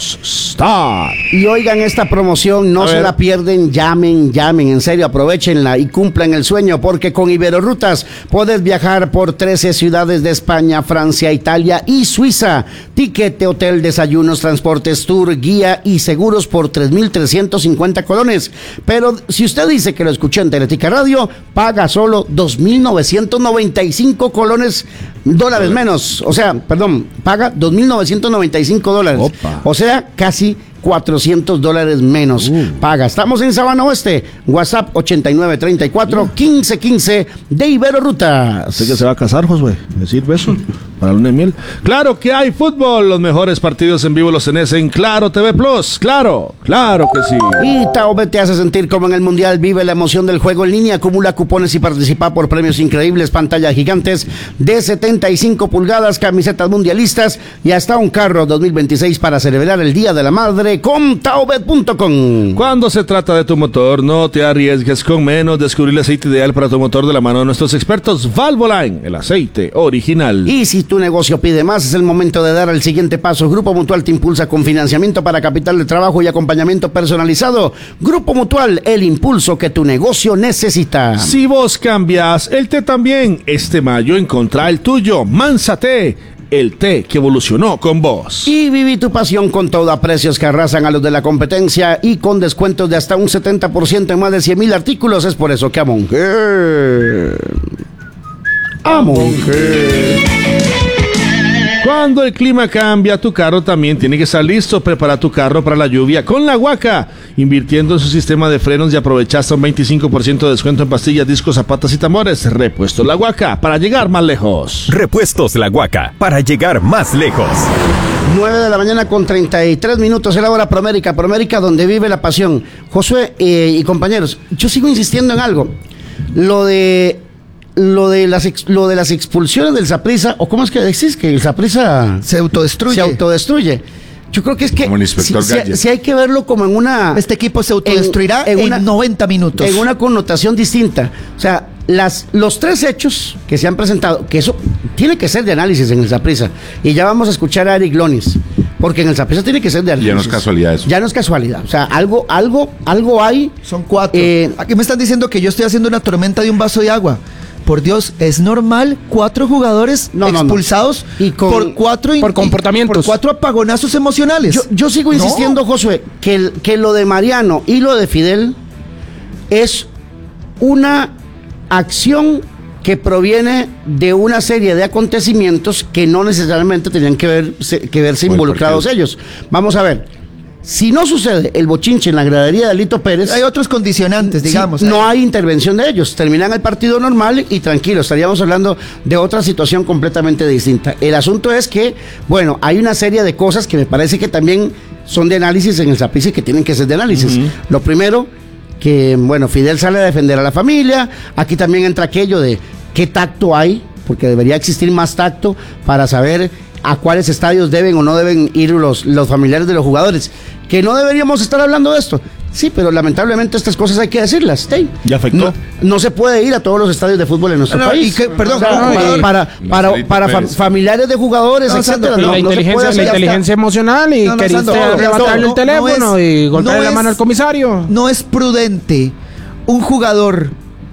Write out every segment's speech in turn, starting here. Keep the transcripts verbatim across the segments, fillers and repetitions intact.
Dos Star. Y oigan esta promoción, no A se ver. la pierden, llamen, llamen, en serio, aprovechenla y cumplan el sueño, porque con Iberorutas puedes viajar por trece ciudades de España, Francia, Italia y Suiza. Tiquete, hotel, desayunos, transportes, tour, guía y seguros por tres mil trescientos cincuenta colones. Pero si usted dice que lo escuchó en Teletica Radio, paga solo dos mil novecientos noventa y cinco colones, dólares menos. O sea, perdón, paga dos mil novecientos noventa y cinco dólares. Opa. O sea, casi cuatrocientos dólares menos. Uh. Paga. Estamos en Sabana Oeste. WhatsApp ochenta y nueve treinta y cuatro quince quince de Iberorutas. ¿Usted que se va a casar, Josué? ¿Me sirve eso? Para luna de miel. Claro que hay fútbol. Los mejores partidos en vivo los tenés en Claro T V Plus. Claro, claro que sí. Y Taobet te hace sentir como en el Mundial. Vive la emoción del juego en línea. Acumula cupones y participa por premios increíbles. Pantallas gigantes de setenta y cinco pulgadas, camisetas mundialistas y hasta un carro dos mil veintiséis para celebrar el Día de la Madre con Taobet punto com. Cuando se trata de tu motor, no te arriesgues con menos. Descubrir el aceite ideal para tu motor de la mano de nuestros expertos Valvoline, el aceite original. Y si tu negocio pide más, es el momento de dar el siguiente paso. Grupo Mutual te impulsa con financiamiento para capital de trabajo y acompañamiento personalizado. Grupo Mutual, el impulso que tu negocio necesita. Si vos cambias, el té también. Este mayo encontrá el tuyo. Mansa Té, el té que evolucionó con vos. Y viví tu pasión con todo a precios que arrasan a los de la competencia y con descuentos de hasta un setenta por ciento en más de cien mil artículos. Es por eso que a Monge... A Monge... Cuando el clima cambia, tu carro también tiene que estar listo. Prepara tu carro para la lluvia con La Huaca. Invirtiendo en su sistema de frenos y aprovecha hasta un veinticinco por ciento de descuento en pastillas, discos, zapatas y tambores. Repuestos La Huaca para llegar más lejos. Repuestos La Huaca para llegar más lejos. nueve de la mañana con treinta y tres minutos, es la hora Promérica, Promérica donde vive la pasión. Josué eh, y compañeros, yo sigo insistiendo en algo. Lo de... Lo de las ex, lo de las expulsiones del Saprissa, o cómo es que decís que el Saprissa Se autodestruye. se autodestruye. Yo creo que es que Como el inspector si, si- Gadget. si hay que verlo como en una Este equipo se autodestruirá en, en una- noventa minutos. en una connotación distinta. O sea, las los tres hechos que se han presentado, que eso tiene que ser de análisis en el Saprissa, y ya vamos a escuchar a Eric Lonis, porque en el Saprissa tiene que ser de análisis. Ya no es casualidad eso. Ya no es casualidad. O sea, algo algo algo hay. Son cuatro. Eh, Aquí me están diciendo que yo estoy haciendo una tormenta de un vaso de agua. Por Dios, ¿es normal cuatro jugadores No, no, no. expulsados Y con- por cuatro in- por comportamientos. por cuatro apagonazos emocionales? Yo, yo sigo No. insistiendo, Josué, que, el- que lo de Mariano y lo de Fidel es una acción que proviene de una serie de acontecimientos que no necesariamente tenían que, ver, que verse Pues, involucrados porque- ellos. Vamos a ver, si no sucede el bochinche en la gradería de Lito Pérez, Hay otros condicionantes, sí, digamos. no hay intervención de ellos, terminan el partido normal y tranquilo, estaríamos hablando de otra situación completamente distinta. El asunto es que, bueno, hay una serie de cosas que me parece que también son de análisis en el Saprissa y que tienen que ser de análisis. Lo primero, que, bueno, Fidel sale a defender a la familia, aquí también entra aquello de qué tacto hay, porque debería existir más tacto para saber a cuáles estadios deben o no deben ir los, los familiares de los jugadores. Que no deberíamos estar hablando de esto. Sí, pero lamentablemente estas cosas hay que decirlas. Sí. Ya afectó. No, no se puede ir a todos los estadios de fútbol en nuestro No, no, país. y que- perdón, O sea, como jugador- para, para, Marcelito para fa- Pérez. familiares de jugadores, No, etcétera. Sandro, No, la no se puede inteligencia, la hacer. inteligencia emocional y No, no, queriste Sandro, no, arrebatarle no, el teléfono no es- y golpearle no la mano es- al comisario. No es prudente un jugador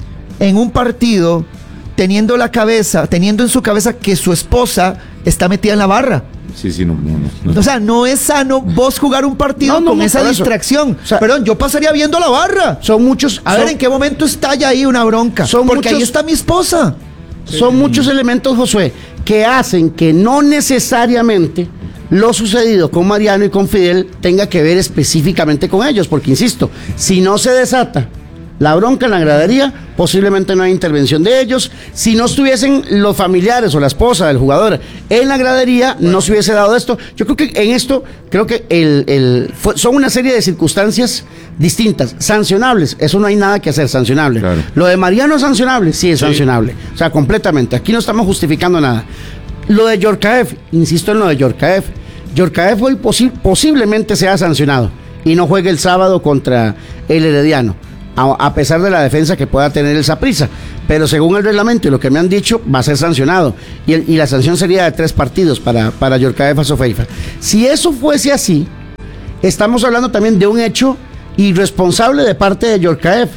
en un partido teniendo la cabeza, teniendo en su cabeza que su esposa está metida en la barra. Sí, sí, no, no, no, no. O sea, no es sano vos jugar un partido No, no, con no, esa por eso. distracción. O sea, Perdón, yo pasaría viendo la barra. Son muchos. A son- ver en qué momento estalla ahí una bronca. Son Porque ahí muchos- está mi esposa. Son muchos elementos, Josué, que hacen que no necesariamente lo sucedido con Mariano y con Fidel tenga que ver específicamente con ellos, porque insisto, si no se desata la bronca en la gradería, posiblemente no hay intervención de ellos. Si no estuviesen los familiares o la esposa del jugador en la gradería, no se hubiese dado esto. Yo creo que en esto, creo que el, el, fue- son una serie de circunstancias distintas, sancionables. Eso no hay nada que hacer, sancionable. Claro. Lo de Mariano es sancionable, sí es sancionable. O sea, completamente. Aquí no estamos justificando nada. Lo de Yorkaev, insisto en lo de Yorkaev. Yorkaev hoy posi- posiblemente sea sancionado y no juegue el sábado contra el Herediano, a, a pesar de la defensa que pueda tener el Saprissa. Pero según el reglamento y lo que me han dicho, va a ser sancionado. Y, el- y la sanción sería de tres partidos para, para Yorkaev Azofeifa. Si eso fuese así, estamos hablando también de un hecho irresponsable de parte de Yorkaev,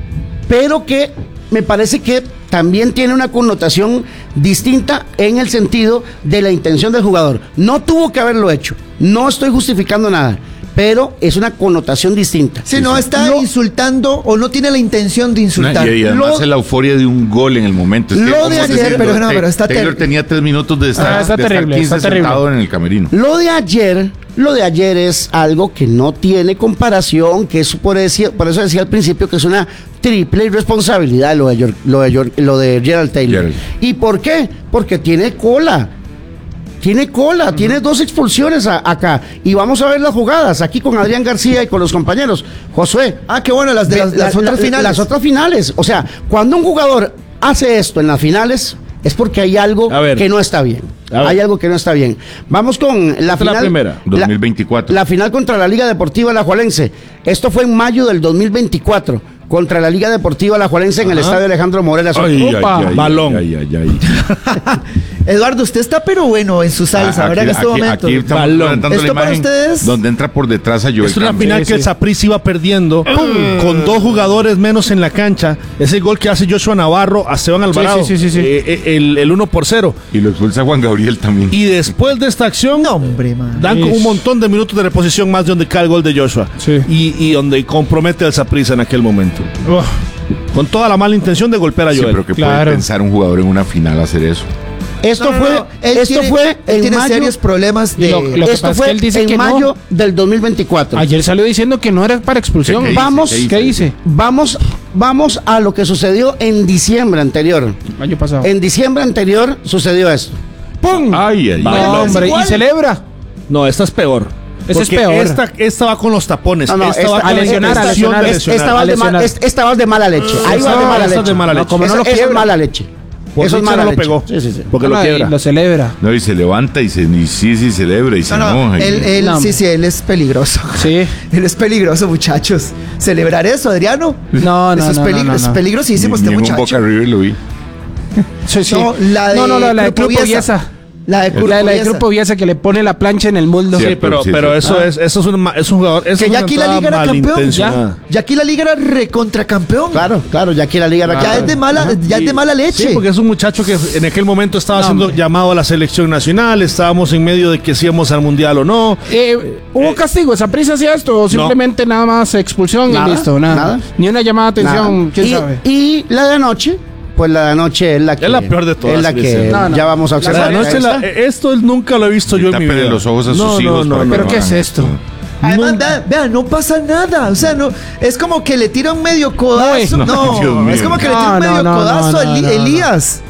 pero que me parece que también tiene una connotación distinta en el sentido de la intención del jugador. No tuvo que haberlo hecho, no estoy justificando nada, pero es una connotación distinta. Si no está Lo- insultando o no tiene la intención de insultar. Y, y además Lo- es la euforia de un gol en el momento. Es que, Lo como de ayer- decirlo, pero no, Tay- pero está Taylor ter- tenía tres minutos de estar, Ah, está de estar terrible, quince está terrible. sentado en el camerino. Lo de ayer, lo de ayer es algo que no tiene comparación, que es por, decir, por eso decía al principio que es una triple irresponsabilidad lo de, York- lo de, York- lo de Gerald Taylor. Gerald. ¿Y por qué? Porque tiene cola. Tiene cola, tiene dos expulsiones a- acá. Y vamos a ver las jugadas aquí con Adrián García y con los compañeros. Josué. Ah, qué bueno, las de ve- las, las la- otras la- finales. Las otras finales. O sea, cuando un jugador hace esto en las finales, es porque hay algo A ver. que no está bien. A ver. Hay algo que no está bien. Vamos con la Esta es final. la primera. la- dos mil veinticuatro. La final contra la Liga Deportiva Alajuelense. Esto fue en mayo del dos mil veinticuatro. Contra la Liga Deportiva Alajuelense en el estadio Alejandro Morera. Ay, Opa, ay, ay, balón. ay, ay, ay. Eduardo, usted está pero bueno en su salsa, Ah, ¿verdad? En aquí, este aquí- momento. aquí estamos Balón. presentando ¿Esto la para imagen ustedes? donde entra por detrás a Joel Es una Campbell. final que el Saprissa iba perdiendo ¡pum! Con dos jugadores menos en la cancha. Ese gol que hace Joshua Navarro a Esteban Alvarado. sí, sí, sí, sí. Eh, eh, el, el uno por cero. Y lo expulsa Juan Gabriel también. Y después de esta acción, No, hombre, man. dan Ish. un montón de minutos de reposición más de donde cae el gol de Joshua. Sí. Y, y donde compromete al Saprissa en aquel momento. Uf. Con toda la mala intención de golpear a Sí, Joel. pero que Claro. puede pensar un jugador en una final hacer eso. Esto No, no, fue, no, él esto tiene- fue él en tiene mayo. serios problemas de. Lo- lo- que esto pasa es fue que él dice en que no. mayo del dos mil veinticuatro. Ayer salió diciendo que no era para expulsión. ¿Qué dice? Vamos, ¿Qué dice? ¿Qué dice? Vamos, vamos a lo que sucedió en diciembre anterior. Año pasado. En diciembre anterior sucedió esto. ¡Pum! Ay, ay, No, ay. hombre, igual. y celebra. No, esta es peor. Esa es Porque peor. Esta, esta va con los tapones. No, no, esta, esta- va con a la lesionar, a intención de lesionar. lesionar. Esta vas de, ma- lesionar. es- esta vas de mala leche. Ahí vas de No, mala esta es leche. de mala No, leche. como no Eso- lo eso es quiebra. mala leche. Por Eso es dicha mala no lo leche. pegó. Sí, sí, sí. Porque No, lo y quiebra. lo celebra. No, y se levanta y se y sí, sí celebra y se No, no, enoja. y- él, él- No, sí, hombre. sí, él es peligroso. Sí. Él es peligroso, muchachos. ¿Celebrar eso, Adriano? No, no, Eso es, no, peligro- no, no, es no. peligrosísimo ni- este ni en un muchacho. Boca River lo vi. Sí, sí. No, la de no, no, la, la de Grupo Grupo Bielsa. Bielsa. La de La, la de Bielsa. Grupo Bielsa que le pone la plancha en el muslo. Sí, Sí, pero, sí, pero sí. eso Ah. es eso es un, ma- es un jugador. Eso Que es ya una aquí la entrada liga era campeón. malintencionada. Ya aquí la liga era recontracampeón. Claro, claro, ya aquí la liga era Ya campeón. es de mala, ya es de mala leche. Sí, porque es un muchacho que en aquel momento estaba No, siendo hombre. llamado a la selección nacional, estábamos en medio de que si íbamos al mundial o no. Eh, ¿Hubo castigo? ¿Esa prisa hacía esto? ¿O simplemente nada más expulsión Nada, y listo? Nada. nada. Ni una llamada de atención, Nada. quién y, sabe. y la de anoche, pues la de anoche es la que Es la peor de todas, Es la que Cristian. No, no. ya vamos a O sea, observar. anoche Ahí la- está. eh, esto nunca lo he visto yo en mi Tápenle vida. los ojos a sus No, hijos no, para no, que ¿Pero no qué es hagan esto? Además, vean, vean, no pasa nada. O sea, no, es como que le tira un medio codazo. No, No, Dios mío. es como que le No, tira un no, medio no, codazo no, a Eli- no, no. Elías.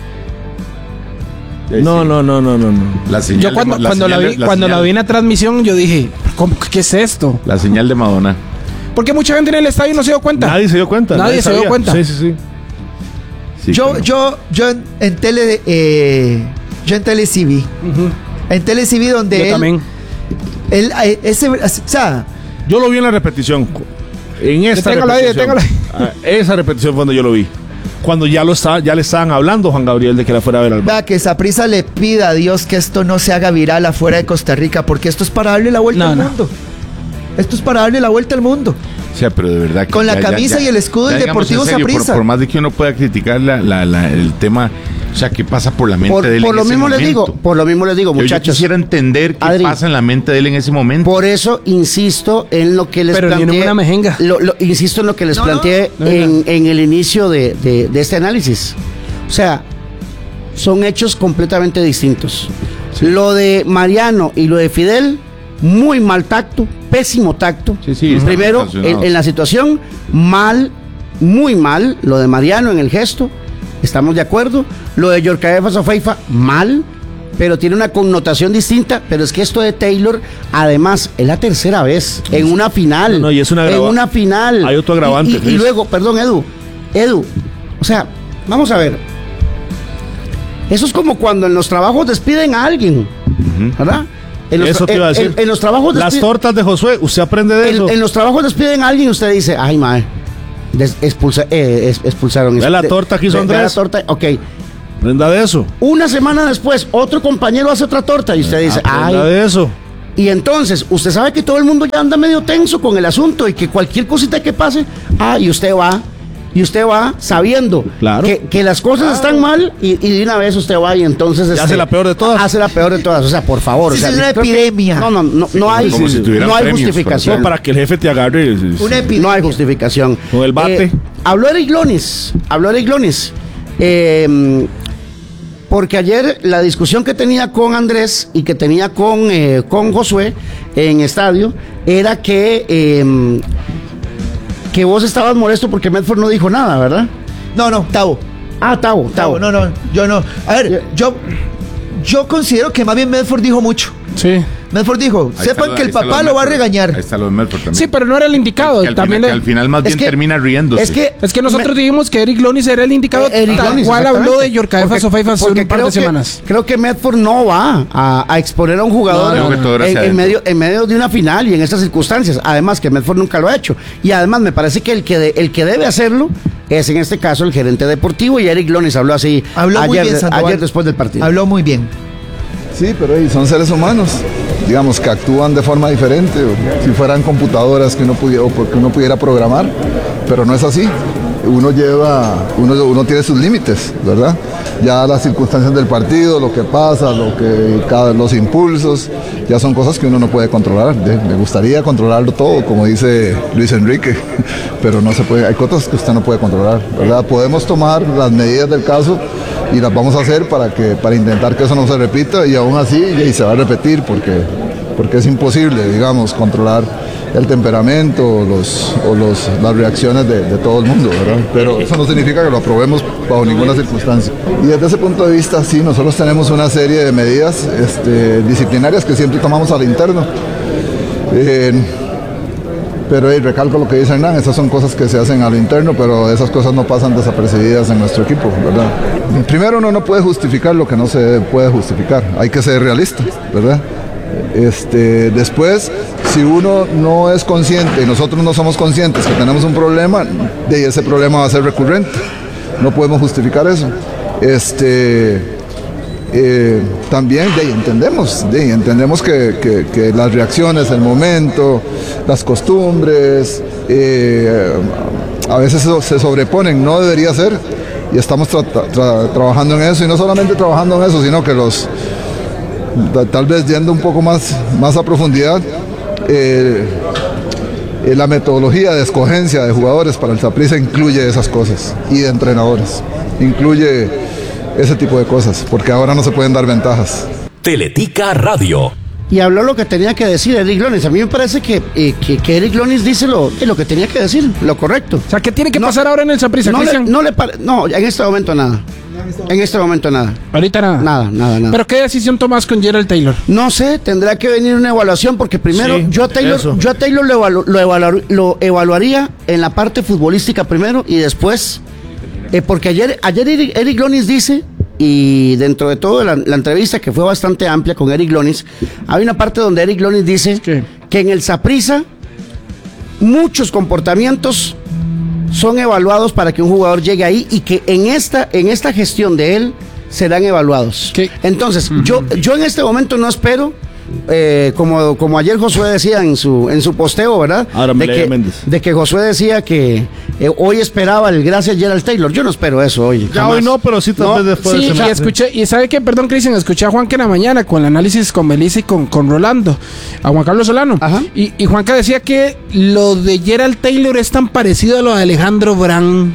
No, no, no, no, no, no. La señal Yo cuando, de- cuando la señal vi, de- cuando la señal- vi en la transmisión, yo dije, ¿cómo, ¿qué es esto? La señal de Madonna. Porque mucha gente en el estadio no se dio cuenta. Nadie se dio cuenta. Nadie se dio sabía. cuenta. Sí, sí, sí. Sí, Yo, claro. yo, yo en, en tele, eh, yo en tele C V, Ujú. en tele C V donde Yo él, también. él, eh, ese, o sea, Yo lo vi en la repetición. En esta Deténgalo ahí, repetición. deténgalo Ah, Esa repetición fue cuando yo lo vi. Cuando ya lo estaba, ya le estaban hablando Juan Gabriel de que la fuera a ver al bar. vea que Saprissa le pida a Dios que esto no se haga viral afuera de Costa Rica, porque esto es para darle la vuelta No, al no. mundo. Esto es para darle la vuelta al mundo. O sea, pero de verdad que Con la camisa y el escudo del digamos en Deportivo serio, por, Saprissa. por más de que uno pueda criticar la, la- la- el tema, o sea, ¿qué pasa por la mente Por, de él por en lo ese mismo les momento? digo, por lo mismo les digo, Yo- yo muchachos. quisiera entender qué Adri, pasa en la mente de él en ese momento. Por eso insisto en lo que les Pero ni en planteé. una mejenga. lo- lo- insisto en lo que les No, no. planteé No, no. en, en el inicio de, de- de este análisis. O sea, son hechos completamente distintos. Lo de Mariano y lo de Fidel, muy mal tacto, pésimo tacto. Sí, sí, están Primero, estacionados. en, en la situación, mal, muy mal. Lo de Mariano en el gesto, estamos de acuerdo. Lo de Yorkaev Sofeifa, mal. Pero tiene una connotación distinta. Pero es que esto de Taylor, además, es la tercera vez en una final. No, no, y es una en agrava- una final. Hay otro agravante, Y, y- y Cris. luego, perdón, Edu. Edu, o sea, vamos a ver. Eso es como cuando en los trabajos despiden a alguien, ¿verdad? En los, Eso te iba a en- decir. en- en los trabajos Las despiden- tortas de Josué, usted aprende de eso. en, en los trabajos despiden a alguien y usted dice, ay, madre, des- expulsa- eh, es- expulsaron. Ve la de- torta que hizo ve- ve Andrés. la torta, ok. Aprenda de eso. Una semana después, otro compañero hace otra torta y usted dice, ay, Aprenda de eso. Y entonces, usted sabe que todo el mundo ya anda medio tenso con el asunto y que cualquier cosita que pase, ah, y usted va, y usted va sabiendo Claro. que, que las cosas están mal y, y de una vez usted va y entonces... Y hace la peor de todas. Hace la peor de todas, o sea, por favor. Sí, o sea, es una creo que- epidemia. no, no, no, no hay, como si tuvieran no hay premios, justificación. No, para que el jefe te agarre. Una epidemia. No hay justificación. Con el bate. Eh, habló Eric Lonis, habló Eric Lonis. Eh, porque ayer la discusión que tenía con Andrés y que tenía con, eh, con Josué en estadio era que, eh, que vos estabas molesto porque Medford no dijo nada, ¿verdad? No, no, Tavo. Ah, Tavo, Tavo. Tavo, no, no, yo no. A ver, yo, yo considero que más bien Medford dijo mucho. Sí. Medford dijo, Ahí está sepan lo- que ahí el está papá los lo va a Medford. regañar. Ahí está los Medford también. Sí, pero no era el indicado. Que al, También final, le- que al final más Es bien que- termina riéndose. Es que, Es que nosotros me- dijimos que Eric Lonis era el indicado, Eh, Eric tal Lonis, cual habló exactamente. de Yorcaefas Porque- o Faifas porque un par creo de que- semanas. Creo que Medford no va a, a exponer a un jugador No, no, no. Todo en, hacia en adentro. medio, en medio de una final y en estas circunstancias. Además que Medford nunca lo ha hecho. Y además me parece que el que, de- el que debe hacerlo es en este caso el gerente deportivo y Eric Lonis habló así Habló muy ayer, bien, Sandoval. ayer después del partido. Habló muy bien. Sí, pero hey, son seres humanos, digamos, que actúan de forma diferente. O si fueran computadoras que uno pudiera, o porque uno pudiera programar, pero no es así. Uno lleva, uno, uno tiene sus límites, ¿verdad? Ya las circunstancias del partido, lo que pasa, lo que cada, los impulsos, ya son cosas que uno no puede controlar. De- me gustaría controlarlo todo, como dice Luis Enrique, pero no se puede. Hay cosas que usted no puede controlar, ¿verdad? Podemos tomar las medidas del caso y las vamos a hacer para que para intentar que eso no se repita y aún así y se va a repetir porque porque es imposible, digamos, controlar el temperamento o, los, o los, las reacciones de, de todo el mundo, ¿verdad? Pero eso no significa que lo aprobemos bajo ninguna circunstancia. Y desde ese punto de vista, sí, nosotros tenemos una serie de medidas este, disciplinarias que siempre tomamos al interno. Eh, pero hey, recalco lo que dice Hernán, esas son cosas que se hacen a lo interno, pero esas cosas no pasan desapercibidas en nuestro equipo, ¿verdad? Primero, uno no puede justificar lo que no se puede justificar, hay que ser realista, ¿verdad? Este, después, si uno no es consciente y nosotros no somos conscientes que tenemos un problema, de ese problema va a ser recurrente. No podemos justificar eso. Este, eh, también de ahí entendemos, de ahí entendemos que, que- que las reacciones, el momento, las costumbres, eh, a veces so- se sobreponen, no debería ser, y estamos tra- tra- trabajando en eso, y no solamente trabajando en eso, sino que los ta- tal vez yendo un poco más, más a profundidad, eh, eh, la metodología de escogencia de jugadores para el Saprissa incluye esas cosas, y de entrenadores, incluye ese tipo de cosas, porque ahora no se pueden dar ventajas. Teletica Radio. Y habló lo que tenía que decir Eric Lonis. A mí me parece que, eh, que, que Eric Lonis dice lo, eh, lo que tenía que decir, lo correcto. O sea, ¿qué tiene que No, pasar ahora en el Saprissa, No, le, Cristian? no, le pare- no, en este momento nada. En este momento nada. Ahorita nada. Nada, nada, nada. ¿Pero qué decisión tomas con Gerald Taylor? No sé, tendrá que venir una evaluación porque primero Sí, yo a Taylor, eso. yo a Taylor lo, evalu- lo, evalu- lo evaluaría en la parte futbolística primero y después, eh, porque ayer, ayer Eric, Eric Lonis dice, y dentro de todo la, la entrevista que fue bastante amplia con Eric Lonis, hay una parte donde Eric Lonis dice ¿Qué? que en el Saprissa muchos comportamientos son evaluados para que un jugador llegue ahí y que en esta, en esta gestión de él serán evaluados. ¿Qué? Entonces, yo, yo en este momento no espero, eh, como, como ayer Josué decía en su, en su posteo, ¿verdad? Ahora me de, leía que, Méndez. de que Josué decía que eh, hoy esperaba el gracias Gerald Taylor. Yo no espero eso hoy. Ya jamás. hoy no, pero sí tal No, vez después Sí, de y semana. escuché, y sabe que, perdón, Cristian, escuché a Juanca en la mañana con el análisis con Melissa y con, con Rolando, a Juan Carlos Solano. Ajá. Y, y Juanca decía que lo de Gerald Taylor es tan parecido a lo de Alejandro Brand,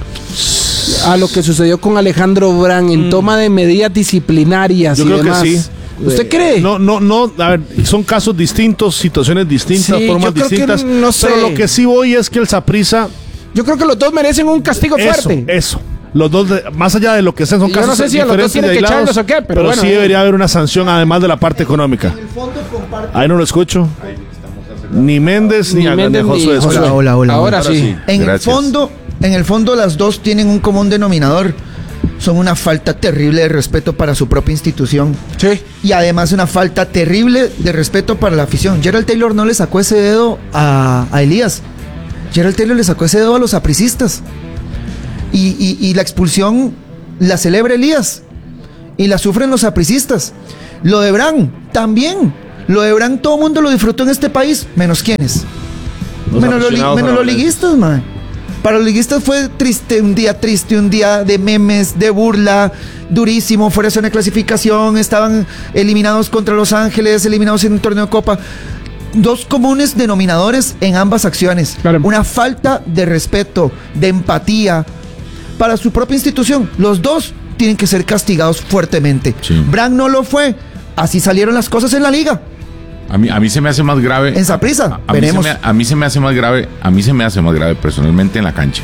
a lo que sucedió con Alejandro Brand en toma de medidas disciplinarias Yo y creo que demás. sí. ¿Usted cree? No, no, no, a ver, son casos distintos, situaciones distintas, Sí, formas yo creo que distintas. no sé. Pero lo que sí voy es que el Saprissa, Yo creo que los dos merecen un castigo eso, fuerte. eso. Los dos, de- más allá de lo que sean, son Yo no casos sé si a los dos diferentes tienen y que aislados, echarlos o qué, pero bueno, sí eh. debería haber una sanción además de la parte económica. Ahí no lo escucho. Ni Méndez ni, Ni a- ni Méndez ni Josué. Josué. Hola, hola, hola. Ahora Ahora sí. sí. En el Gracias. fondo, en el fondo las dos tienen un común denominador. Son una falta terrible de respeto para su propia institución. Sí. Y además una falta terrible de respeto para la afición. Gerald Taylor no le sacó ese dedo a, a Elías. Gerald Taylor le sacó ese dedo a los sapricistas. Y, y- y la expulsión la celebra Elías. Y la sufren los sapricistas. Lo de Bran también. Lo de Bran todo el mundo lo disfrutó en este país, menos quiénes. Los Menos, los, li- aficionados menos a la los boleta. liguistas, man. Para los liguistas fue triste, un día triste, un día de memes, de burla, durísimo, fuera de zona de clasificación, estaban eliminados contra Los Ángeles, eliminados en un torneo de Copa. Dos comunes denominadores en ambas acciones. Claro. Una falta de respeto, de empatía para su propia institución. Los dos tienen que ser castigados fuertemente. Sí. Bran no lo fue. Así salieron las cosas en la liga. A mí, a mí se me hace más grave. En Saprissa, a, a, mí se veremos. me, a mí se me hace más grave. A mí se me hace más grave personalmente en la cancha.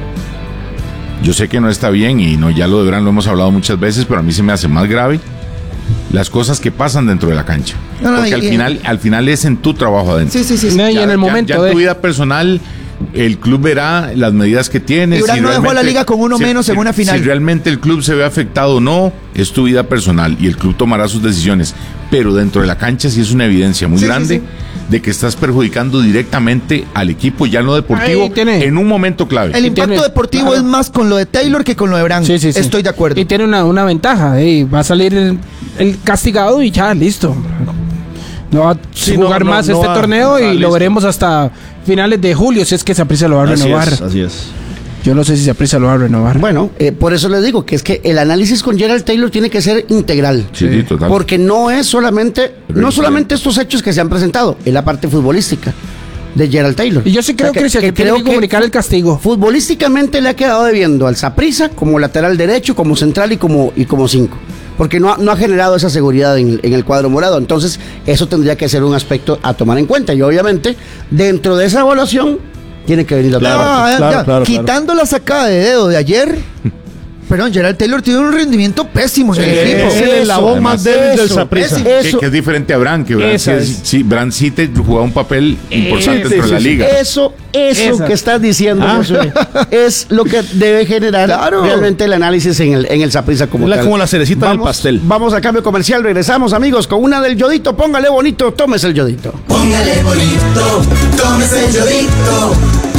Yo sé que no está bien y no, ya lo de Bran lo hemos hablado muchas veces, pero a mí se me hace más grave las cosas que pasan dentro de la cancha. No, no, Porque y- al y- final, al final es en tu trabajo adentro. Sí, sí, sí. sí. No, y Ya- en el ya- momento ya en de... tu vida personal, el club verá las medidas que tiene. Y Bran si no dejó realmente- la liga con uno menos en una final. Si realmente el club se ve afectado o no, es tu vida personal y el club tomará sus decisiones. Pero dentro de la cancha sí es una evidencia muy Sí, sí, grande sí. de que estás perjudicando directamente al equipo, ya no deportivo, Ahí tiene- en un momento clave. El Y impacto tiene- deportivo claro. es más con lo de Taylor que con lo de Bran. Sí, sí, sí. Estoy de acuerdo. Y tiene una, una ventaja, eh, va a salir el, el castigado y ya, listo. No va a Sí, no, jugar no, más no este va- torneo ah, y listo. lo veremos hasta finales de julio, si es que Saprissa lo va a Así renovar. es, así es. Yo no sé si Saprissa lo va a renovar. Bueno, eh, por eso les digo que es que el análisis con Gerald Taylor tiene que ser integral. Sí, sí, total. Porque no es solamente, Pero no es solamente estos hechos que se han presentado, es la parte futbolística de Gerald Taylor. Y yo sí creo, O sea, Cristian, que, tiene que comunicar el castigo. Futbolísticamente le ha quedado debiendo al Saprissa como lateral derecho, como central y como, y como cinco. Porque no ha, no ha generado esa seguridad en, en el cuadro morado. Entonces, eso tendría que ser un aspecto a tomar en cuenta. Y obviamente, dentro de esa evaluación, tiene que venir la Claro. otra parte. Ah, ya, claro, ya. claro, claro. Quitando la sacada de dedo de ayer, perdón, Gerald Taylor tiene un rendimiento pésimo en el equipo. Es el eslabón más débil del eso, Saprissa. eso. Que, que es diferente a Bran, que Bran sí, Esa es- es. sí, Bran sí te jugaba un papel importante sí, dentro de la sí, sí. liga. Eso, eso Esa. que estás diciendo, Ah. Josué, es lo que debe generar Claro. realmente el análisis en el, en el Saprissa como Es la- tal. como la cerecita del Vamos- pastel. Vamos a cambio comercial, regresamos amigos con una del yodito, póngale bonito, tómese el yodito. Póngale bonito, tómese el yodito.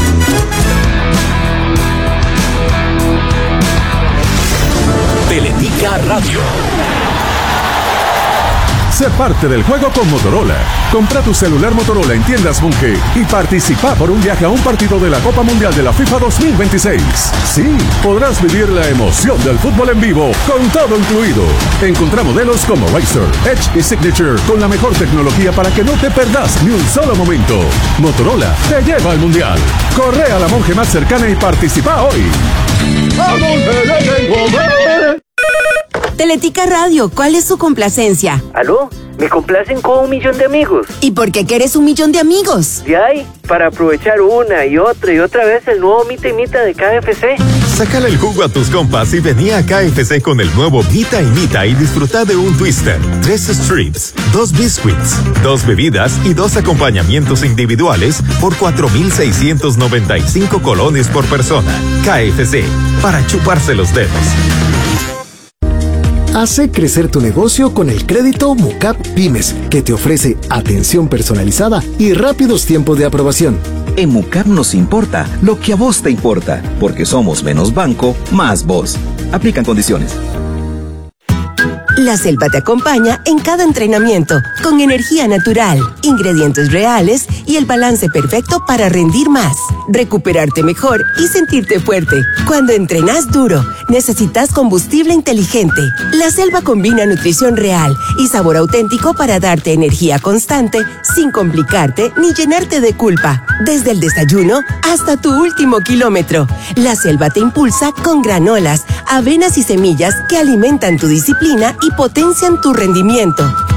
Teletica Radio. Sé parte del juego con Motorola. Compra tu celular Motorola en tiendas Bunge y participa por un viaje a un partido de la Copa Mundial de la FIFA dos mil veintiséis. Sí, podrás vivir la emoción del fútbol en vivo con todo incluido. Encontrá modelos como Racer, Edge y Signature con la mejor tecnología para que no te perdas ni un solo momento. Motorola te lleva al Mundial. Corre a la Monje más cercana y participa hoy. Teletica Radio, ¿cuál es su complacencia? ¿Aló? Me complacen con un millón de amigos. ¿Y por qué quieres un millón de amigos? De ahí, para aprovechar una y otra y otra vez el nuevo Mita y Mita de K F C. Sácale el jugo a tus compas y vení a K F C con el nuevo Mita y Mita y disfruta de un twister, tres strips, dos biscuits, dos bebidas y dos acompañamientos individuales por cuatro mil seiscientos noventa y cinco colones por persona. K F C, para chuparse los dedos. Hace crecer tu negocio con el crédito Mucap Pymes, que te ofrece atención personalizada y rápidos tiempos de aprobación. En Mucap nos importa lo que a vos te importa, porque somos menos banco, más vos. Aplican condiciones. La Selva te acompaña en cada entrenamiento, con energía natural, ingredientes reales y el balance perfecto para rendir más, recuperarte mejor y sentirte fuerte. Cuando entrenas duro, necesitas combustible inteligente. La Selva combina nutrición real y sabor auténtico para darte energía constante, sin complicarte ni llenarte de culpa. Desde el desayuno hasta tu último kilómetro, La Selva te impulsa con granolas, avenas y semillas que alimentan tu disciplina y potencian tu rendimiento.